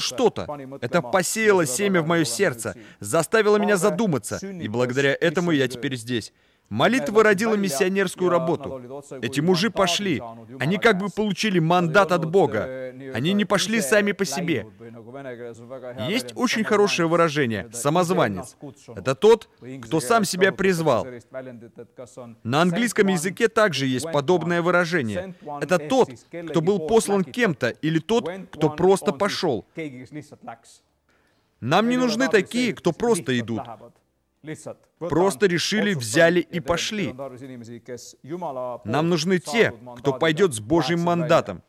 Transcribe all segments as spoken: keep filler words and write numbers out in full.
что-то. Это посеяло семя в мое сердце, заставило меня задуматься, и благодаря этому я теперь здесь. Молитва родила миссионерскую работу. Эти мужи пошли. Они как бы получили мандат от Бога. Они не пошли сами по себе. Есть очень хорошее выражение «самозванец». Это тот, кто сам себя призвал. На английском языке также есть подобное выражение. Это тот, кто был послан кем-то, или тот, кто просто пошел. Нам не нужны такие, кто просто идут. Просто решили, взяли и пошли. Нам нужны те, кто пойдет с Божьим мандатом.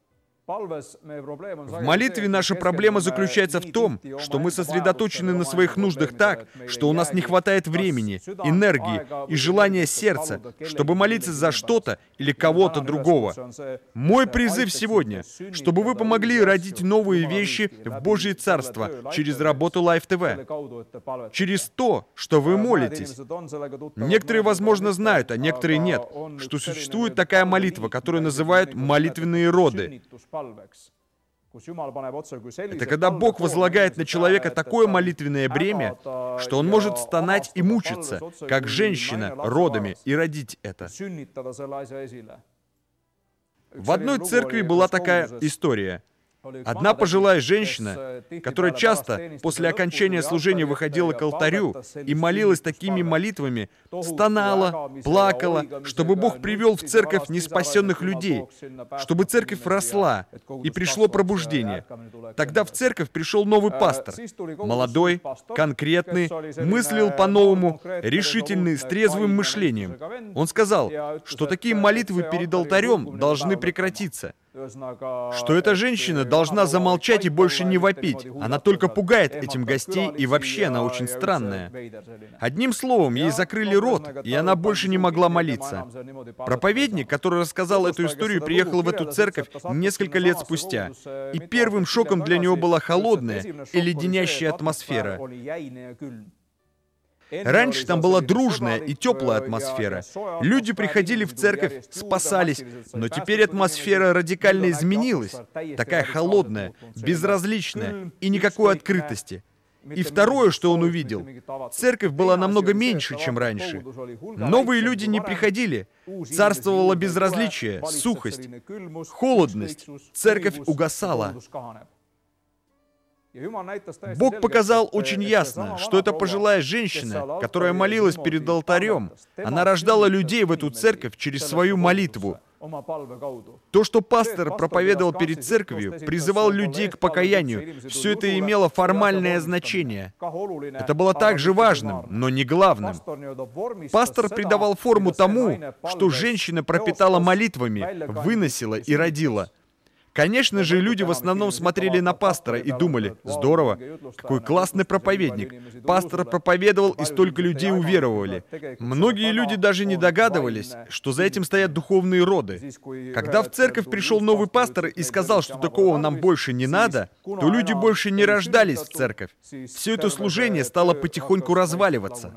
В молитве наша проблема заключается в том, что мы сосредоточены на своих нуждах так, что у нас не хватает времени, энергии и желания сердца, чтобы молиться за что-то или кого-то другого. Мой призыв сегодня, чтобы вы помогли родить новые вещи в Божье Царство через работу Life ти ви, через то, что вы молитесь. Некоторые, возможно, знают, а некоторые нет, что существует такая молитва, которую называют молитвенные роды. Это когда Бог возлагает на человека такое молитвенное бремя, что он может стонать и мучиться, как женщина, родами, и родить это. В одной церкви была такая история. Одна пожилая женщина, которая часто после окончания служения выходила к алтарю и молилась такими молитвами, стонала, плакала, чтобы Бог привел в церковь неспасенных людей, чтобы церковь росла и пришло пробуждение. Тогда в церковь пришел новый пастор, молодой, конкретный, мыслил по-новому, решительный, с трезвым мышлением. Он сказал, что такие молитвы перед алтарем должны прекратиться. Что эта женщина должна замолчать и больше не вопить. Она только пугает этим гостей, и вообще она очень странная. Одним словом, ей закрыли рот, и она больше не могла молиться. Проповедник, который рассказал эту историю, приехал в эту церковь несколько лет спустя. И первым шоком для него была холодная и леденящая атмосфера. Раньше там была дружная и теплая атмосфера. Люди приходили в церковь, спасались, но теперь атмосфера радикально изменилась. Такая холодная, безразличная и никакой открытости. И второе, что он увидел, церковь была намного меньше, чем раньше. Новые люди не приходили. Царствовало безразличие, сухость, холодность. Церковь угасала. Бог показал очень ясно, что эта пожилая женщина, которая молилась перед алтарем, она рождала людей в эту церковь через свою молитву. То, что пастор проповедовал перед церковью, призывал людей к покаянию, все это имело формальное значение. Это было также важным, но не главным. Пастор придавал форму тому, что женщина пропитала молитвами, выносила и родила. Конечно же, люди в основном смотрели на пастора и думали, здорово, какой классный проповедник. Пастор проповедовал, и столько людей уверовали. Многие люди даже не догадывались, что за этим стоят духовные роды. Когда в церковь пришел новый пастор и сказал, что такого нам больше не надо, то люди больше не рождались в церковь. Все это служение стало потихоньку разваливаться.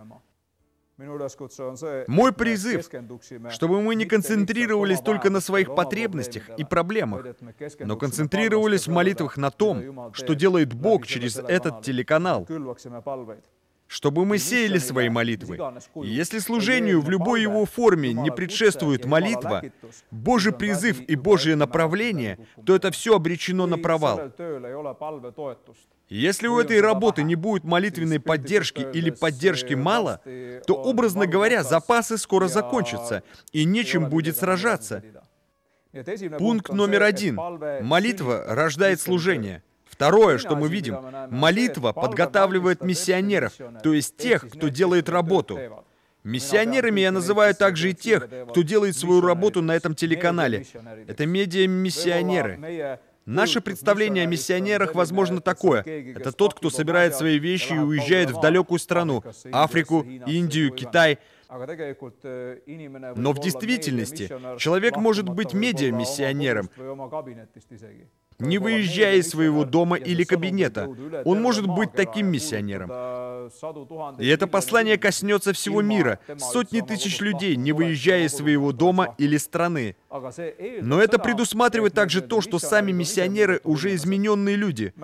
Мой призыв, чтобы мы не концентрировались только на своих потребностях и проблемах, но концентрировались в молитвах на том, что делает Бог через этот телеканал. Чтобы мы сеяли свои молитвы. И если служению в любой его форме не предшествует молитва, Божий призыв и Божье направление, то это все обречено на провал. Если у этой работы не будет молитвенной поддержки или поддержки мало, то, образно говоря, запасы скоро закончатся, и нечем будет сражаться. Пункт номер один. Молитва рождает служение. Второе, что мы видим, молитва подготавливает миссионеров, то есть тех, кто делает работу. Миссионерами я называю также и тех, кто делает свою работу на этом телеканале. Это медиа-миссионеры. Наше представление о миссионерах, возможно, такое. Это тот, кто собирает свои вещи и уезжает в далекую страну, Африку, Индию, Китай. Но в действительности человек может быть медиа-миссионером, не выезжая из своего дома или кабинета. Он может быть таким миссионером. И это послание коснется всего мира, сотни тысяч людей, не выезжая из своего дома или страны. Но это предусматривает также то, что сами миссионеры уже измененные люди.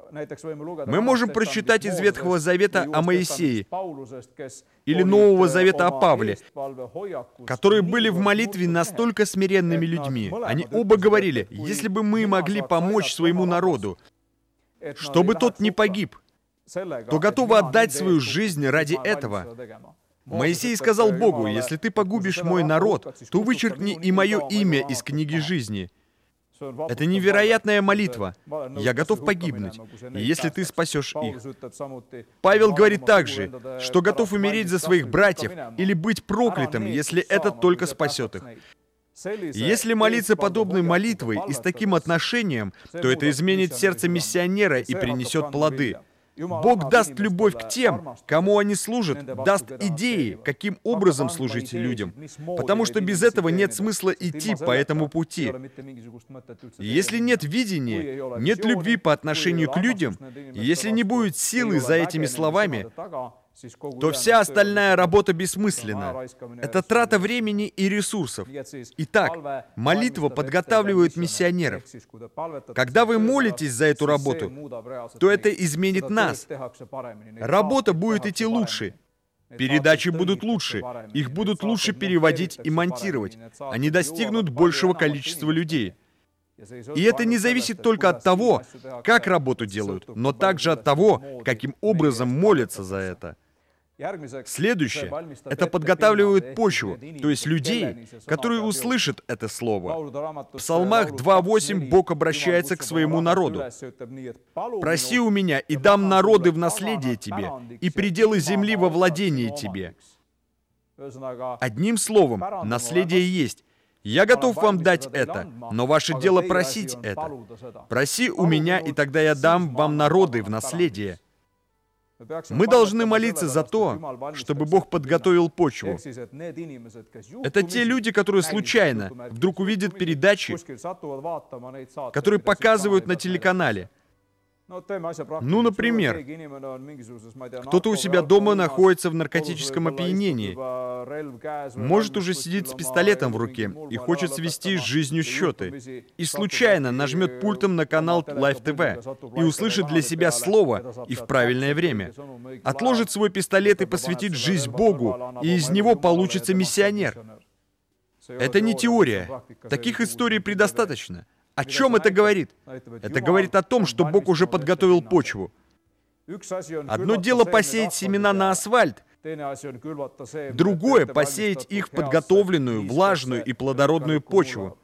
Мы можем прочитать из Ветхого Завета о Моисее или Нового Завета о Павле, которые были в молитве настолько смиренными людьми. Они оба говорили, если бы мы могли помочь своему народу, чтобы тот не погиб, то готовы отдать свою жизнь ради этого. Моисей сказал Богу, если ты погубишь мой народ, то вычеркни и мое имя из книги жизни. Это невероятная молитва. Я готов погибнуть, если ты спасешь их. Павел говорит также, что готов умереть за своих братьев или быть проклятым, если это только спасет их. Если молиться подобной молитвой и с таким отношением, то это изменит сердце миссионера и принесет плоды. Бог даст любовь к тем, кому они служат, даст идеи, каким образом служить людям, потому что без этого нет смысла идти по этому пути. Если нет видения, нет любви по отношению к людям, если не будет силы за этими словами, то вся остальная работа бессмысленна. Это трата времени и ресурсов. Итак, молитва подготавливает миссионеров. Когда вы молитесь за эту работу, то это изменит нас. Работа будет идти лучше. Передачи будут лучше. Их будут лучше переводить и монтировать. Они достигнут большего количества людей. И это не зависит только от того, как работу делают, но также от того, каким образом молятся за это. Следующее — это подготавливает почву, то есть людей, которые услышат это слово. В Псалмах два восемь Бог обращается к своему народу. «Проси у меня, и дам народы в наследие тебе, и пределы земли во владение тебе». Одним словом, наследие есть. Я готов вам дать это, но ваше дело просить это. «Проси у меня, и тогда я дам вам народы в наследие». Мы должны молиться за то, чтобы Бог подготовил почву. Это те люди, которые случайно вдруг увидят передачи, которые показывают на телеканале. Ну, например, кто-то у себя дома находится в наркотическом опьянении, может уже сидит с пистолетом в руке и хочет свести с жизнью счеты, и случайно нажмет пультом на канал Live ти ви и услышит для себя слово и в правильное время. Отложит свой пистолет и посвятит жизнь Богу, и из него получится миссионер. Это не теория. Таких историй предостаточно. О чем это говорит? Это говорит о том, что Бог уже подготовил почву. Одно дело посеять семена на асфальт, другое — посеять их в подготовленную, влажную и плодородную почву.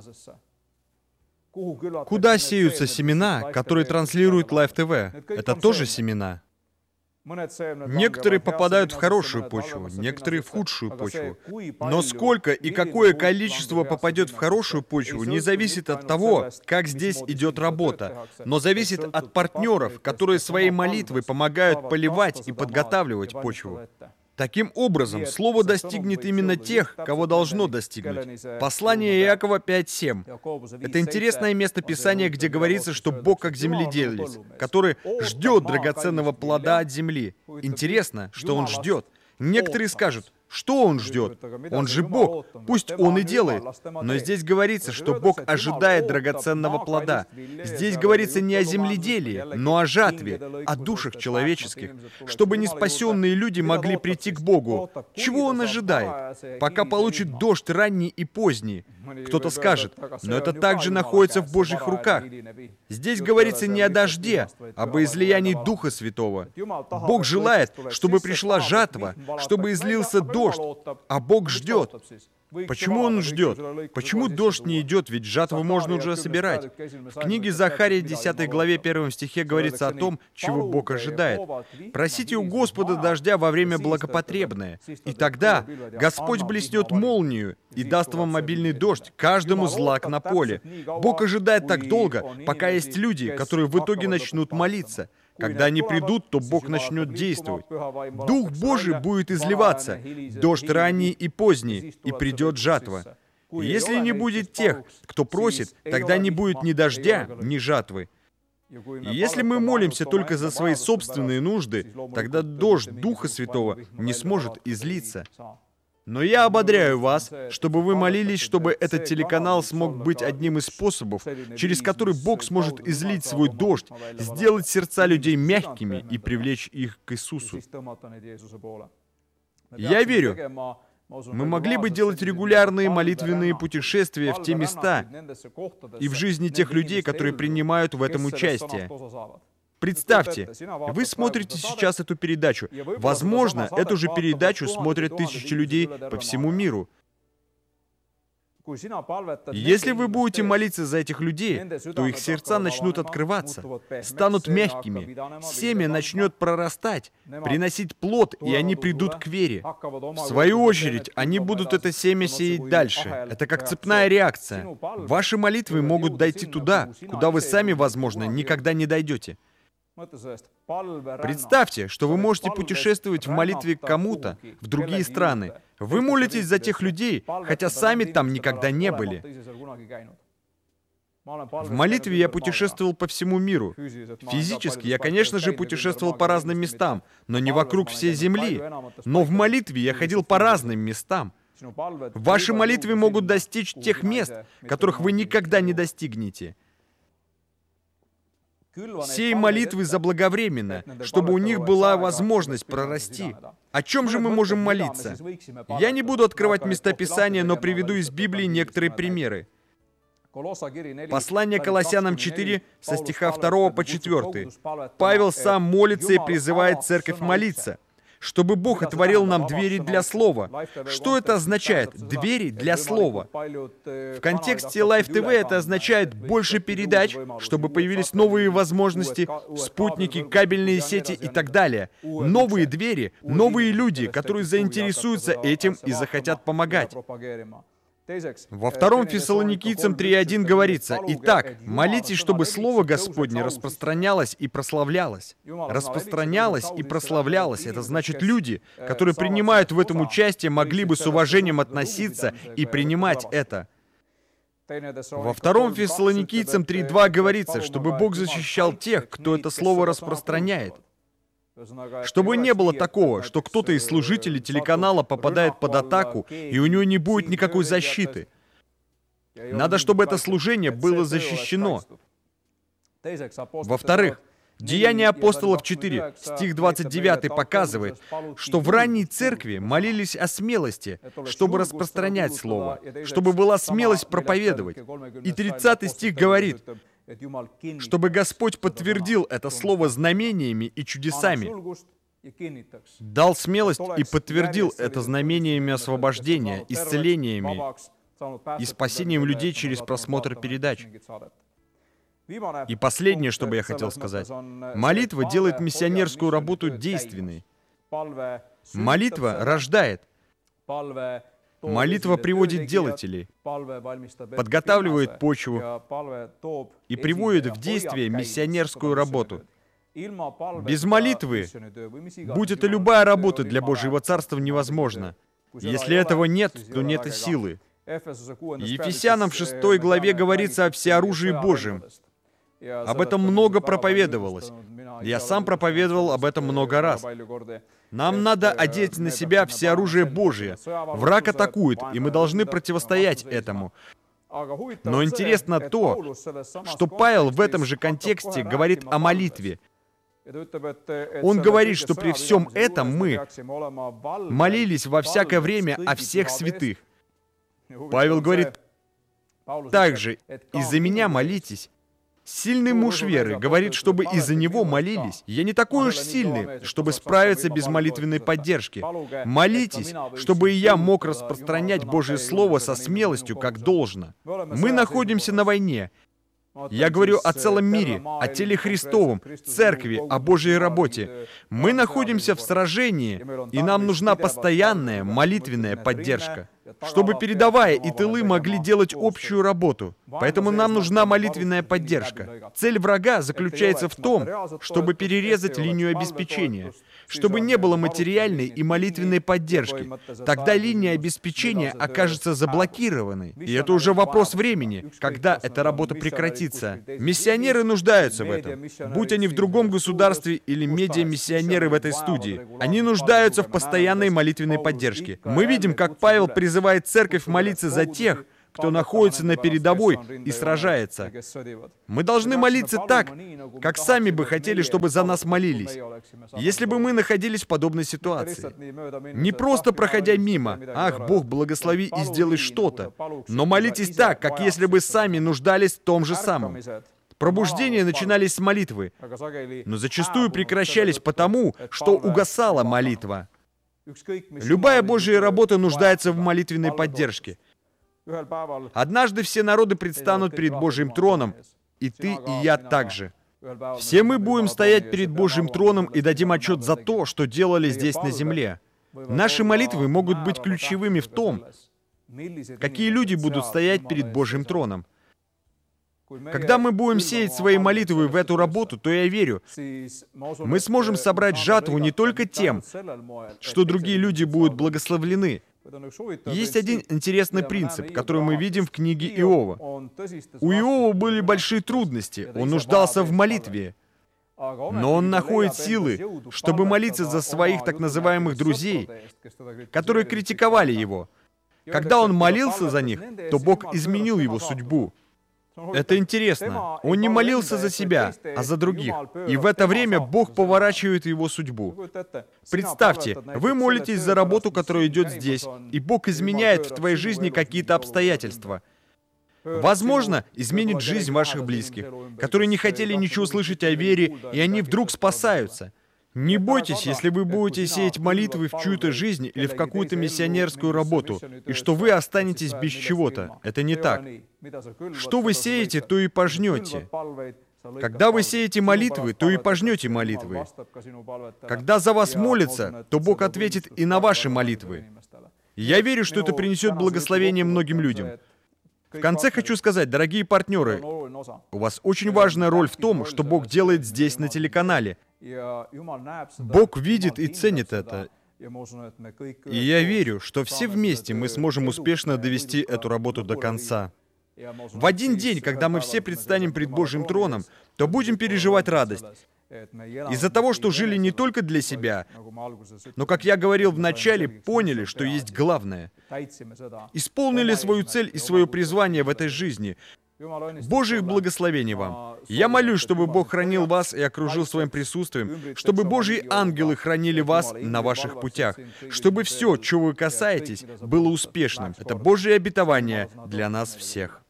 Куда сеются семена, которые транслирует Live ти ви? Это тоже семена. Некоторые попадают в хорошую почву, некоторые в худшую почву. Но сколько и какое количество попадет в хорошую почву, не зависит от того, как здесь идет работа, но зависит от партнеров, которые своей молитвой помогают поливать и подготавливать почву. Таким образом, Слово достигнет именно тех, кого должно достигнуть. Послание Иакова пять семь. Это интересное место Писания, где говорится, что Бог как земледелец, который ждет драгоценного плода от земли. Интересно, что Он ждет. Некоторые скажут, что Он ждет? Он же Бог, пусть Он и делает. Но здесь говорится, что Бог ожидает драгоценного плода. Здесь говорится не о земледелии, но о жатве, о душах человеческих, чтобы неспасенные люди могли прийти к Богу. Чего Он ожидает? Пока получит дождь ранний и поздний. Кто-то скажет, но это также находится в Божьих руках. Здесь говорится не о дожде, а об излиянии Духа Святого. Бог желает, чтобы пришла жатва, чтобы излился дождь, а Бог ждет. Почему Он ждет? Почему дождь не идет, ведь жатву можно уже собирать? В книге Захария, десятой главе, первом стихе говорится о том, чего Бог ожидает. «Просите у Господа дождя во время благопотребное, и тогда Господь блеснет молнию и даст вам обильный дождь, каждому злак на поле». Бог ожидает так долго, пока есть люди, которые в итоге начнут молиться. Когда они придут, то Бог начнет действовать. Дух Божий будет изливаться, дождь ранний и поздний, и придет жатва. И если не будет тех, кто просит, тогда не будет ни дождя, ни жатвы. И если мы молимся только за свои собственные нужды, тогда дождь Духа Святого не сможет излиться. Но я ободряю вас, чтобы вы молились, чтобы этот телеканал смог быть одним из способов, через который Бог сможет излить свой дождь, сделать сердца людей мягкими и привлечь их к Иисусу. Я верю, мы могли бы делать регулярные молитвенные путешествия в те места и в жизни тех людей, которые принимают в этом участие. Представьте, вы смотрите сейчас эту передачу. Возможно, эту же передачу смотрят тысячи людей по всему миру. Если вы будете молиться за этих людей, то их сердца начнут открываться, станут мягкими, семя начнет прорастать, приносить плод, и они придут к вере. В свою очередь, они будут это семя сеять дальше. Это как цепная реакция. Ваши молитвы могут дойти туда, куда вы сами, возможно, никогда не дойдете. Представьте, что вы можете путешествовать в молитве к кому-то, в другие страны. Вы молитесь за тех людей, хотя сами там никогда не были. В молитве я путешествовал по всему миру. Физически я, конечно же, путешествовал по разным местам, но не вокруг всей земли. Но в молитве я ходил по разным местам. Ваши молитвы могут достичь тех мест, которых вы никогда не достигнете. Сей молитвы заблаговременно, чтобы у них была возможность прорасти. О чем же мы можем молиться? Я не буду открывать местописания, но приведу из Библии некоторые примеры. Послание Колоссянам четыре, со стиха второго по четвёртый. Павел сам молится и призывает церковь молиться, чтобы Бог отворил нам двери для Слова. Что это означает? Двери для Слова. В контексте Life ти ви это означает больше передач, чтобы появились новые возможности, спутники, кабельные сети и так далее. Новые двери, новые люди, которые заинтересуются этим и захотят помогать. Во втором Фессалоникийцам три один говорится: «Итак, молитесь, чтобы Слово Господне распространялось и прославлялось». Распространялось и прославлялось — это значит, люди, которые принимают в этом участие, могли бы с уважением относиться и принимать это. Во втором Фессалоникийцам три два говорится, чтобы Бог защищал тех, кто это Слово распространяет. Чтобы не было такого, что кто-то из служителей телеканала попадает под атаку, и у него не будет никакой защиты. Надо, чтобы это служение было защищено. Во-вторых, Деяния апостолов четыре, стих двадцать девятый показывает, что в ранней церкви молились о смелости, чтобы распространять Слово, чтобы была смелость проповедовать. И тридцатый стих говорит, чтобы Господь подтвердил это слово знамениями и чудесами, дал смелость и подтвердил это знамениями освобождения, исцелениями и спасением людей через просмотр передач. И последнее, что бы я хотел сказать. Молитва делает миссионерскую работу действенной. Молитва рождает. Молитва приводит делателей, подготавливает почву и приводит в действие миссионерскую работу. Без молитвы, будь это любая работа для Божьего Царства, невозможно. Если этого нет, то нет и силы. Ефесянам в шестой главе говорится о всеоружии Божьем. Об этом много проповедовалось. Я сам проповедовал об этом много раз. Нам надо одеть на себя всеоружие Божие. Враг атакует, и мы должны противостоять этому. Но интересно то, что Павел в этом же контексте говорит о молитве. Он говорит, что при всем этом мы молились во всякое время о всех святых. Павел говорит также: «Из-за меня молитесь». Сильный муж веры говорит, чтобы из-за него молились. Я не такой уж сильный, чтобы справиться без молитвенной поддержки. Молитесь, чтобы и я мог распространять Божье Слово со смелостью, как должно. Мы находимся на войне. Я говорю о целом мире, о теле Христовом, церкви, о Божьей работе. Мы находимся в сражении, и нам нужна постоянная молитвенная поддержка. чтобы передовая и тылы могли делать общую работу. Поэтому нам нужна молитвенная поддержка. Цель врага заключается в том, чтобы перерезать линию обеспечения, чтобы не было материальной и молитвенной поддержки. Тогда линия обеспечения окажется заблокированной. И это уже вопрос времени, когда эта работа прекратится. Миссионеры нуждаются в этом. Будь они в другом государстве или медиа-миссионеры в этой студии, они нуждаются в постоянной молитвенной поддержке. Мы видим, как Павел призывает церковь молиться за тех, кто находится на передовой и сражается. Мы должны молиться так, как сами бы хотели, чтобы за нас молились, если бы мы находились в подобной ситуации. Не просто проходя мимо, «Ах, Бог, благослови и сделай что-то», но молитесь так, как если бы сами нуждались в том же самом. Пробуждения начинались с молитвы, но зачастую прекращались потому, что угасала молитва. Любая Божья работа нуждается в молитвенной поддержке. Однажды все народы предстанут перед Божьим троном, и ты, и я также. Все мы будем стоять перед Божьим троном и дадим отчет за то, что делали здесь на земле. Наши молитвы могут быть ключевыми в том, какие люди будут стоять перед Божьим троном. Когда мы будем сеять свои молитвы в эту работу, то я верю, мы сможем собрать жатву не только тем, что другие люди будут благословлены. Есть один интересный принцип, который мы видим в книге Иова. У Иова были большие трудности, он нуждался в молитве. Но он находит силы, чтобы молиться за своих так называемых друзей, которые критиковали его. Когда он молился за них, то Бог изменил его судьбу. Это интересно. Он не молился за себя, а за других. И в это время Бог поворачивает его судьбу. Представьте, вы молитесь за работу, которая идет здесь, и Бог изменяет в твоей жизни какие-то обстоятельства. Возможно, изменит жизнь ваших близких, которые не хотели ничего слышать о вере, и они вдруг спасаются. Не бойтесь, если вы будете сеять молитвы в чью-то жизнь или в какую-то миссионерскую работу, и что вы останетесь без чего-то. Это не так. Что вы сеете, то и пожнете. Когда вы сеете молитвы, то и пожнете молитвы. Когда за вас молятся, то Бог ответит и на ваши молитвы. Я верю, что это принесет благословение многим людям. В конце хочу сказать, дорогие партнеры, у вас очень важная роль в том, что Бог делает здесь на телеканале. Бог видит и ценит это. И я верю, что все вместе мы сможем успешно довести эту работу до конца. В один день, когда мы все предстанем пред Божьим троном, то будем переживать радость. Из-за того, что жили не только для себя, но, как я говорил в начале, поняли, что есть главное. Исполнили свою цель и свое призвание в этой жизни. Божьих благословений вам. Я молюсь, чтобы Бог хранил вас и окружил своим присутствием, чтобы Божьи ангелы хранили вас на ваших путях, чтобы все, чего вы касаетесь, было успешным. Это Божье обетование для нас всех.